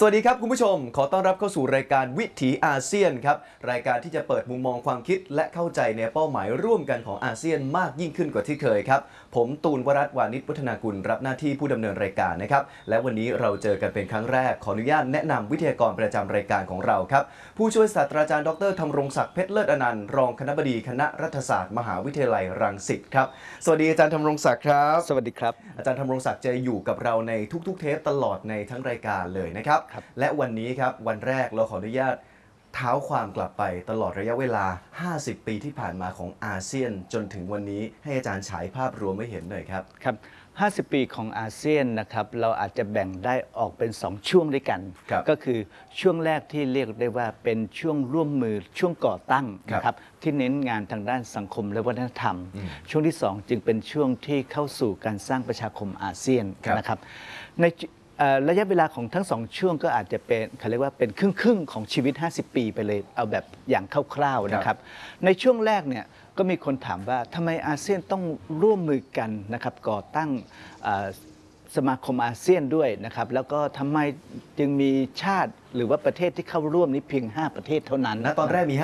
สวัสดีครับคุณผู้ชมขอต้อนรับเข้าสู่รายการวิถีอาเซียนครับรายการที่จะเปิดมุมมองความคิดและเข้าใจในเป้าหมายร่วมกันของอาเซียนมากยิ่งขึ้นกว่าที่เคยครับผมตูนวรัตน์วานิชวัฒนากุลรับหน้าที่ผู้ดำเนินรายการนะครับและวันนี้เราเจอกันเป็นครั้งแรกขออนุญาตแนะนำวิทยากรประจำรายการของเราครับผู้ช่วยศาสตราจารย์ดรธำรงศักดิ์เพชรเลิศอนันต์รองคณบดีคณะรัฐศาสตร์มหาวิทยาลัยรังสิตครับสวัสดีอาจารย์ธำรงศักดิ์ครับสวัสดีครับอาจารย์ธำรงศักดิ์จะอยู่กับเราในทุกๆเทปตลอดในทั้งรายการเลยนะครับและวันนี้ครับวันแรกเราขออนุญาตเท้าความกลับไปตลอดระยะเวลา50ปีที่ผ่านมาของอาเซียนจนถึงวันนี้ให้อาจารย์ฉายภาพรวมให้เห็นหน่อยครับครับ50 ปีของอาเซียนนะครับเราอาจจะแบ่งได้ออกเป็น2ช่วงด้วยกันก็คือช่วงแรกที่เรียกได้ว่าเป็นช่วงร่วมมือช่วงก่อตั้งนะครับที่เน้นงานทางด้านสังคมและวัฒนธรรมช่วงที่2จึงเป็นช่วงที่เข้าสู่การสร้างประชาคมอาเซียนนะครับในระยะเวลาของทั้ง2ช่วงก็อาจจะเป็นเขาเรียกว่าเป็นครึ่งของชีวิต50 ปีไปเลยเอาแบบอย่างคร่าวๆนะครับในช่วงแรกเนี่ยก็มีคนถามว่าทำไมอาเซียนต้องร่วมมือกันนะครับก่อตั้งสมาคมอาเซียนด้วยนะครับแล้วก็ทำไมจึงมีชาติหรือว่าประเทศที่เข้าร่วมนี้เพียง5 ประเทศเท่านั้นณตอนแรกมี